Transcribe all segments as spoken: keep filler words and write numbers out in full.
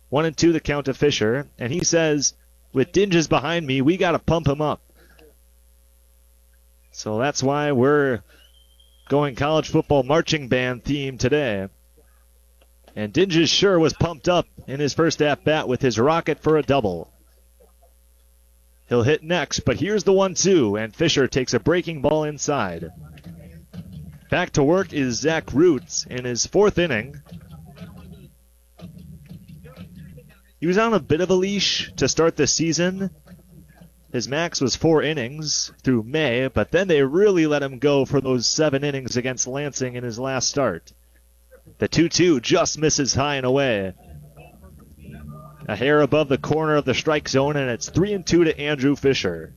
One and two the count to Fisher. And he says, with Dinges behind me, we got to pump him up. So that's why we're going college football marching band theme today. And Dinges sure was pumped up in his first at-bat with his rocket for a double. He'll hit next, but here's the one two, and Fisher takes a breaking ball inside. Back to work is Zach Roots in his fourth inning. He was on a bit of a leash to start the season. His max was four innings through May, but then they really let him go for those seven innings against Lansing in his last start. The two two just misses high and away. A hair above the corner of the strike zone, and it's three and two to Andrew Fisher.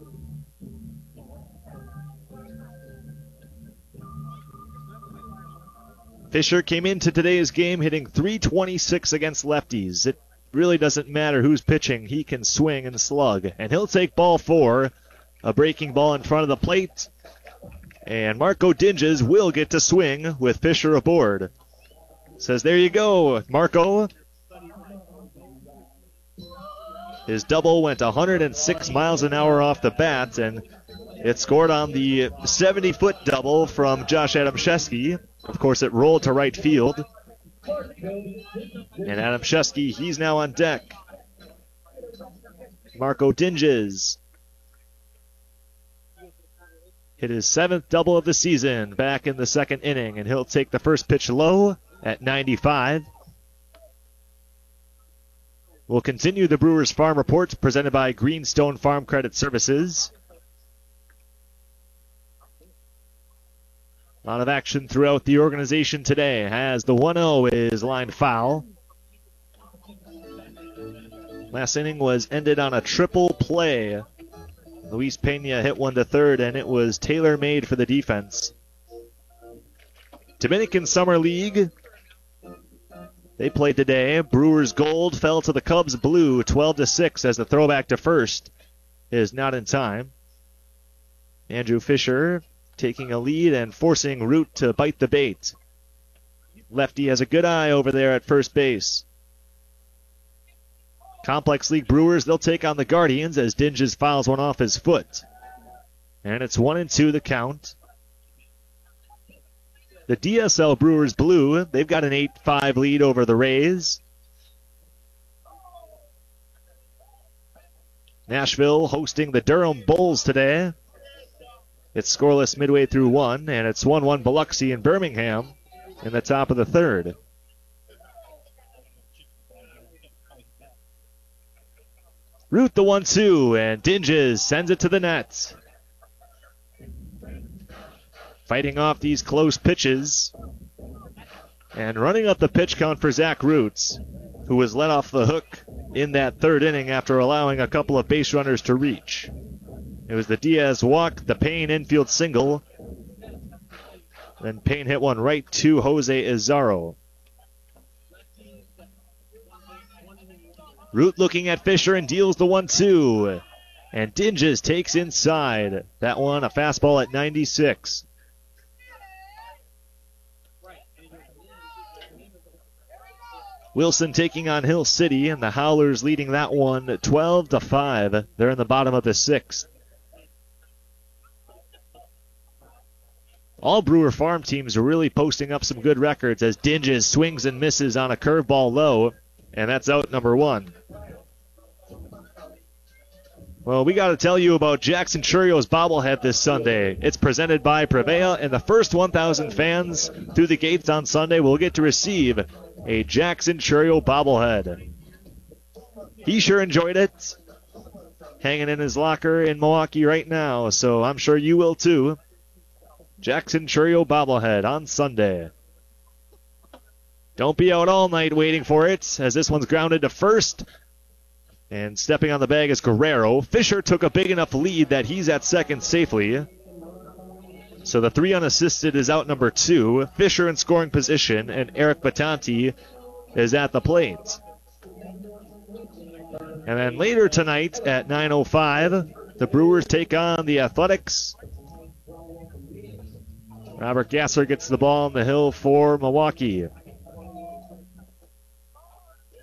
Fisher came into today's game hitting three twenty-six against lefties. It really doesn't matter who's pitching. He can swing and slug. And he'll take ball four. A breaking ball in front of the plate. And Marco Dinges will get to swing with Fisher aboard. Says, there you go, Marco. His double went one hundred six miles an hour off the bat, and it scored on the seventy-foot double from Josh Adamczewski. Of course, it rolled to right field. And Adamczewski, he's now on deck. Marco Dinges hit his seventh double of the season back in the second inning, and he'll take the first pitch low at ninety-five. We'll continue the Brewers Farm Report presented by Greenstone Farm Credit Services. A lot of action throughout the organization today as the one oh is lined foul. Last inning was ended on a triple play. Luis Pena hit one to third, and it was tailor-made for the defense. Dominican Summer League. They played today. Brewers gold fell to the Cubs blue twelve to six as the throwback to first is not in time. Andrew Fisher taking a lead and forcing Root to bite the bait. Lefty has a good eye over there at first base. Complex League Brewers, they'll take on the Guardians as Dinges fouls one off his foot. And it's one and two the count. The D S L Brewers blue, they've got an eight five lead over the Rays. Nashville hosting the Durham Bulls today. It's scoreless midway through one, and it's one one Biloxi in Birmingham in the top of the third. Root the one two, and Dinges sends it to the net. Fighting off these close pitches. And running up the pitch count for Zach Roots, who was let off the hook in that third inning after allowing a couple of base runners to reach. It was the Diaz walk, the Payne infield single. Then Payne hit one right to Jose Izarro. Root looking at Fisher and deals the one two. And Dinges takes inside. That one, a fastball at ninety-six. Wilson taking on Hill City, and the Howlers leading that one twelve to five. They're in the bottom of the sixth. All Brewer Farm teams are really posting up some good records as Dinges swings and misses on a curveball low, and that's out number one. Well, we got to tell you about Jackson Churio's bobblehead this Sunday. It's presented by Prevea, and the first one thousand fans through the gates on Sunday will get to receive a Jackson Churio bobblehead. He sure enjoyed it. Hanging in his locker in Milwaukee right now, so I'm sure you will too. Jackson Churio bobblehead on Sunday. Don't be out all night waiting for it, as this one's grounded to first. And stepping on the bag is Guerrero. Fisher took a big enough lead that he's at second safely. So the three unassisted is out number two. Fisher in scoring position, and Eric Batanti is at the plate. And then later tonight at nine oh five, the Brewers take on the Athletics. Robert Gasser gets the ball on the hill for Milwaukee.